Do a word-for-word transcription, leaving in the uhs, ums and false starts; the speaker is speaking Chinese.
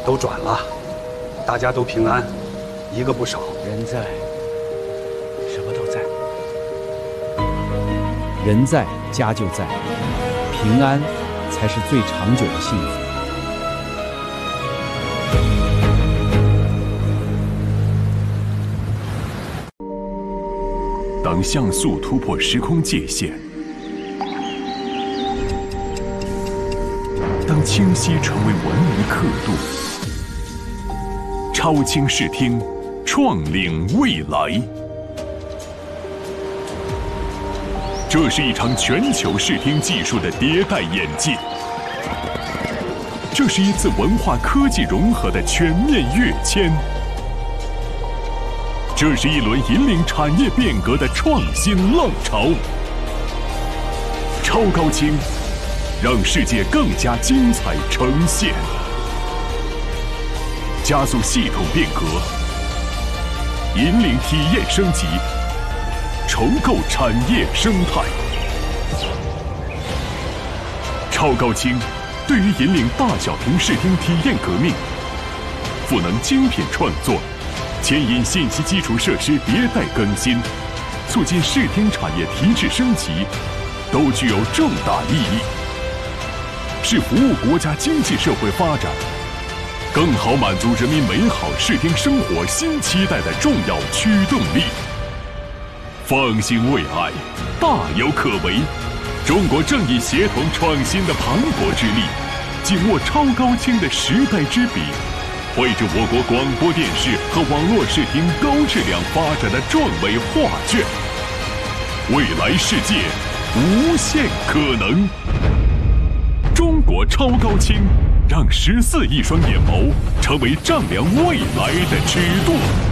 都转了，大家都平安，一个不少。 人在，什么都在。 人在家就在，平安才是最长久的幸福。 当像素突破时空界限，当清晰成为文明刻度，超清视听，创领未来。这是一场全球视听技术的迭代演进，这是一次文化科技融合的全面跃迁，这是一轮引领产业变革的创新浪潮。超高清，让世界更加精彩呈现，加速系统变革，引领体验升级，重构产业生态。超高清对于引领大小屏视听体验革命，赋能精品创作，牵引信息基础设施迭代更新，促进视听产业提质升级，都具有重大意义，是服务国家经济社会发展，更好满足人民美好视听生活新期待的重要驱动力。放心未来，大有可为。中国正以协同创新的磅礴之力，紧握超高清的时代之笔，绘制我国广播电视和网络视听高质量发展的壮伟画卷。未来世界无限可能。中国超高清，让十四亿双眼眸成为丈量未来的尺度。